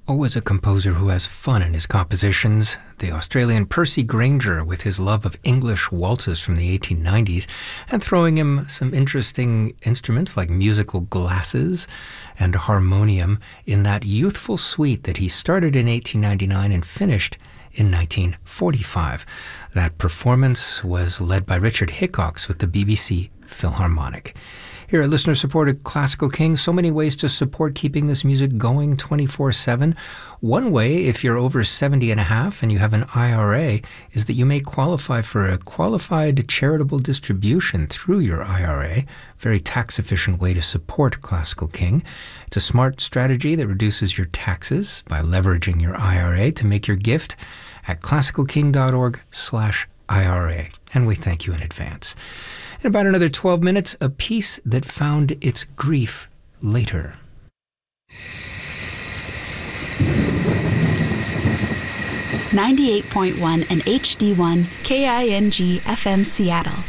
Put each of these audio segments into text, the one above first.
Always a composer who has fun in his compositions, the Australian Percy Grainger with his love of English waltzes from the 1890s, and throwing him some interesting instruments like musical glasses and harmonium in that youthful suite that he started in 1899 and finished in 1945. That performance was led by Richard Hickox with the BBC Philharmonic. Here at Listener-Supported Classical King, so many ways to support keeping this music going 24/7. One way, if you're over 70 and a half and you have an IRA, is that you may qualify for a qualified charitable distribution through your IRA. Very tax-efficient way to support Classical King. It's a smart strategy that reduces your taxes by leveraging your IRA to make your gift at classicalking.org/IRA. And we thank you in advance. In about another 12 minutes, a piece that found its grief later. .1 and HD1 KING FM Seattle.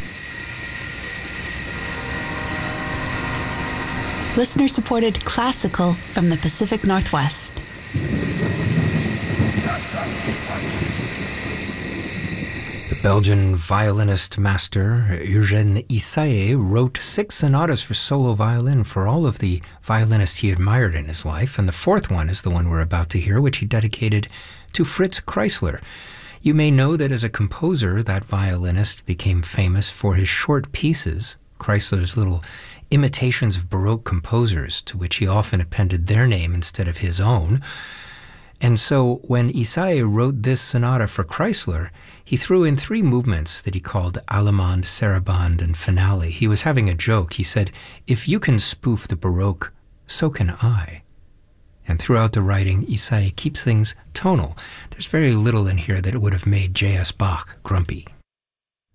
Listener-supported classical from the Pacific Northwest. Belgian violinist master Eugène Ysaÿe wrote 6 sonatas for solo violin for all of the violinists he admired in his life, and the 4th one is the one we're about to hear, which he dedicated to Fritz Kreisler. You may know that as a composer, that violinist became famous for his short pieces, Kreisler's little imitations of Baroque composers, to which he often appended their name instead of his own. And so when Ysaÿe wrote this sonata for Kreisler, he threw in 3 movements that he called Allemande, Sarabande, and Finale. He was having a joke. He said, "If you can spoof the Baroque, so can I." And throughout the writing, Ysaÿe keeps things tonal. There's very little in here that would have made J.S. Bach grumpy.